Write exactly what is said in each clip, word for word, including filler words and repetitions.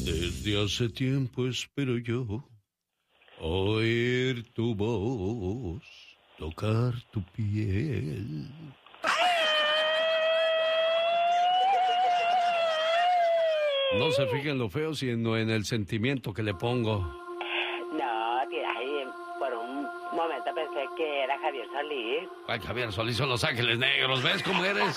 Desde hace tiempo espero yo oír tu voz, tocar tu piel. No se fijen lo feo, sino en el sentimiento que le pongo. No, tira, ahí, por un momento pensé que era Javier Solís. Ay, Javier Solís son Los Ángeles Negros, ¿ves cómo eres?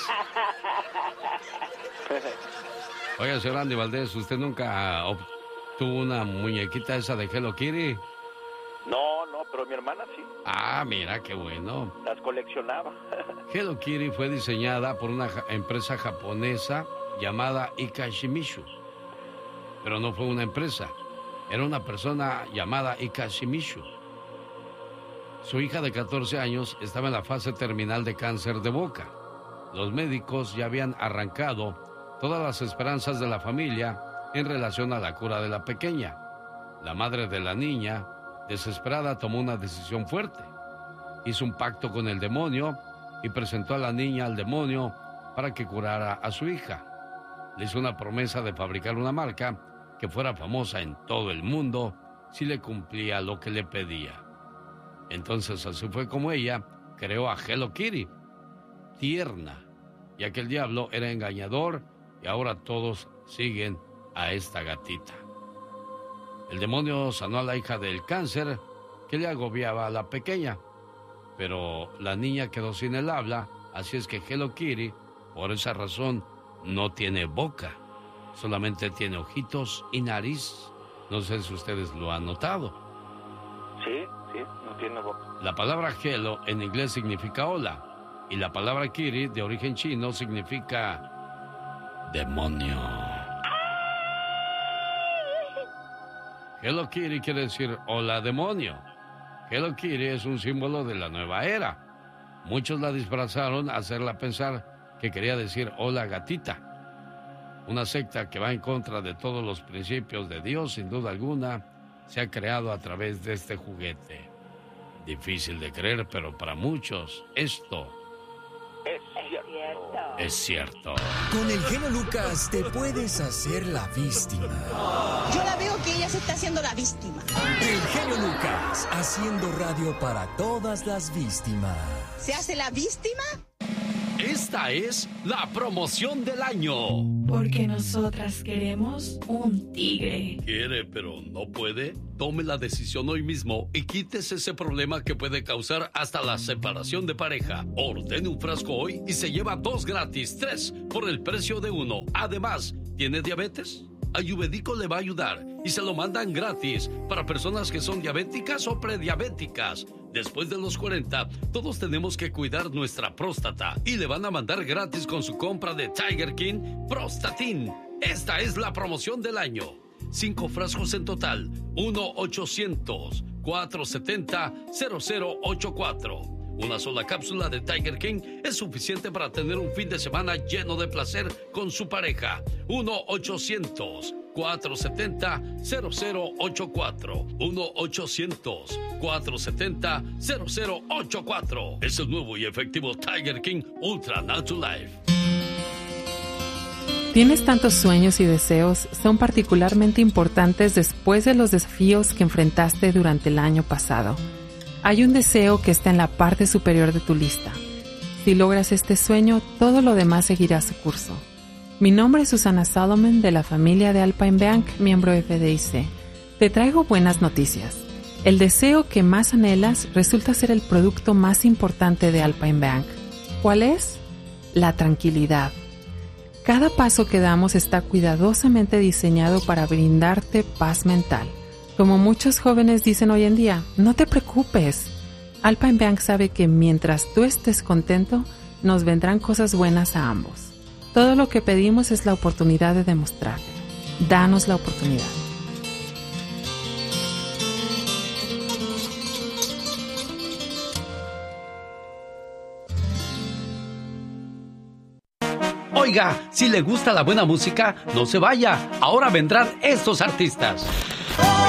Oiga, señor Andy Valdés, ¿usted nunca obtuvo una muñequita esa de Hello Kitty? No, no, pero mi hermana sí. Ah, mira, qué bueno. Las coleccionaba. Hello Kitty fue diseñada por una ja- empresa japonesa llamada Ikashimishu. Pero no fue una empresa, era una persona llamada Ikashimishu. Su hija de catorce años estaba en la fase terminal de cáncer de boca. Los médicos ya habían arrancado todas las esperanzas de la familia en relación a la cura de la pequeña. La madre de la niña, desesperada, tomó una decisión fuerte. Hizo un pacto con el demonio y presentó a la niña al demonio para que curara a su hija. Le hizo una promesa de fabricar una marca que fuera famosa en todo el mundo si le cumplía lo que le pedía. Entonces así fue como ella creó a Hello Kitty, tierna, ya que el diablo era engañador y ahora todos siguen a esta gatita. El demonio sanó a la hija del cáncer que le agobiaba a la pequeña, pero la niña quedó sin el habla, así es que Hello Kitty, por esa razón, no tiene boca. Solamente tiene ojitos y nariz. No sé si ustedes lo han notado. Sí, sí, no tiene boca. La palabra hello en inglés significa hola. Y la palabra kitty, de origen chino, significa demonio. Hello Kitty quiere decir hola demonio. Hello Kitty es un símbolo de la nueva era. Muchos la disfrazaron a hacerla pensar que quería decir hola gatita. Una secta que va en contra de todos los principios de Dios, sin duda alguna, se ha creado a través de este juguete. Difícil de creer, pero para muchos esto Es cierto. es cierto. Con el genio Lucas te puedes hacer la víctima. Yo la veo que ella se está haciendo la víctima. El genio Lucas, haciendo radio para todas las víctimas. ¿Se hace la víctima? Esta es la promoción del año. Porque nosotras queremos un tigre. ¿Quiere pero no puede? Tome la decisión hoy mismo y quítese ese problema que puede causar hasta la separación de pareja. Ordene un frasco hoy y se lleva dos gratis, tres por el precio de uno. Además, ¿tiene diabetes? Ayurvédico le va a ayudar y se lo mandan gratis para personas que son diabéticas o prediabéticas. Después de los cuarenta, todos tenemos que cuidar nuestra próstata y le van a mandar gratis con su compra de Tiger King Prostatin. Esta es la promoción del año. Cinco frascos en total. uno ochocientos, cuatrocientos setenta, cero cero ochenta y cuatro. Una sola cápsula de Tiger King es suficiente para tener un fin de semana lleno de placer con su pareja. uno ochocientos, cuatrocientos setenta, cero cero ochenta y cuatro. uno ochocientos, cuatrocientos setenta, cero cero ochenta y cuatro. Es el nuevo y efectivo Tiger King Ultra Natural Life. Tienes tantos sueños y deseos, son particularmente importantes después de los desafíos que enfrentaste durante el año pasado. Hay un deseo que está en la parte superior de tu lista. Si logras este sueño, todo lo demás seguirá su curso. Mi nombre es Susana Solomon de la familia de Alpine Bank, miembro F D I C. Te traigo buenas noticias. El deseo que más anhelas resulta ser el producto más importante de Alpine Bank. ¿Cuál es? La tranquilidad. Cada paso que damos está cuidadosamente diseñado para brindarte paz mental. Como muchos jóvenes dicen hoy en día, no te preocupes. Alpine Bank sabe que mientras tú estés contento, nos vendrán cosas buenas a ambos. Todo lo que pedimos es la oportunidad de demostrarlo. Danos la oportunidad. Oiga, si le gusta la buena música, no se vaya. Ahora vendrán estos artistas.